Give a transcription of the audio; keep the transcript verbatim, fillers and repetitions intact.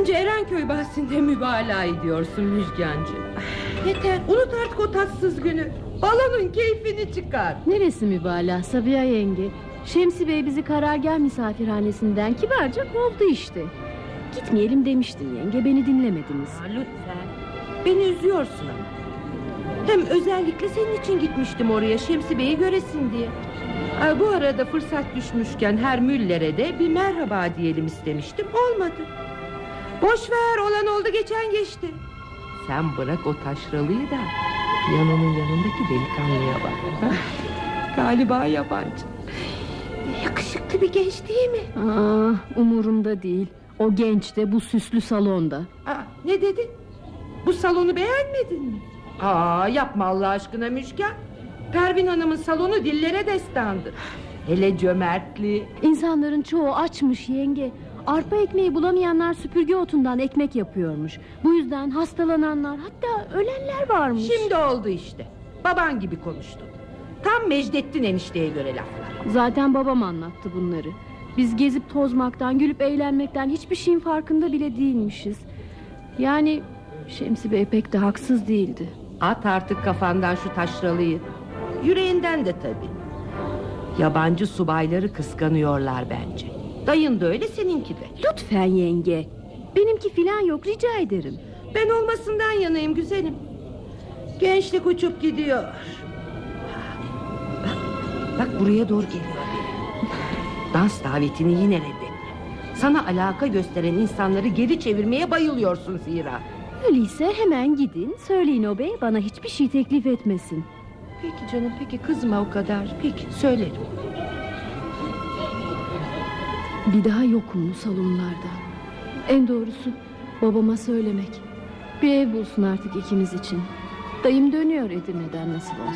Bence Erenköy bahsinde mübalağa ediyorsun Müjgancığım. Yeter, unut artık o tatsız günü. Balonun keyfini çıkar. Neresi mübalağa Sabiha yenge? Şemsi Bey bizi karargah misafirhanesinden kibarca kovdu işte. Gitmeyelim demiştim yenge, beni dinlemediniz. Aa, lütfen. Beni üzüyorsun ama. Hem özellikle senin için gitmiştim oraya, Şemsi Bey'i göresin diye. Aa, bu arada fırsat düşmüşken Herr Müller'e de bir merhaba diyelim istemiştim. Olmadı. Boş ver, olan oldu geçen geçti. Sen bırak o taşralıyı da piyanonun yanındaki delikanlıya bak. Galiba yabancı. Yakışıklı bir genç değil mi? Aa, umurumda değil. O genç de bu süslü salonda. Aa, ne dedin? Bu salonu beğenmedin mi? Aa, yapma Allah aşkına Müjgan. Pervin Hanım'ın salonu dillere destandır. Hele cömertliği. İnsanların çoğu açmış yenge. Arpa ekmeği bulamayanlar süpürge otundan ekmek yapıyormuş. Bu yüzden hastalananlar, hatta ölenler varmış. Şimdi oldu işte. Baban gibi konuştun. Tam Mecdettin enişteye göre laflar. Zaten babam anlattı bunları. Biz gezip tozmaktan, gülüp eğlenmekten hiçbir şeyin farkında bile değilmişiz. Yani Şemsi Bey pek de haksız değildi. At artık kafandan şu taşralıyı. Yüreğinden de tabii. Yabancı subayları kıskanıyorlar bence. Dayın da öyle, seninki de. Lütfen yenge. Benimki filan yok, rica ederim. Ben olmasından yanayım güzelim. Gençlik uçup gidiyor. Bak, bak buraya doğru geliyor biri. Dans davetini yine reddetme. Sana alaka gösteren insanları geri çevirmeye bayılıyorsun zira. Öyleyse hemen gidin, söyleyin o bey bana hiçbir şey teklif etmesin. Peki canım, peki, kızma o kadar. Peki, söylerim. Bir daha yokum bu salonlarda. En doğrusu babama söylemek. Bir ev bulsun artık ikimiz için. Dayım dönüyor Edirne'den nasıl olsa.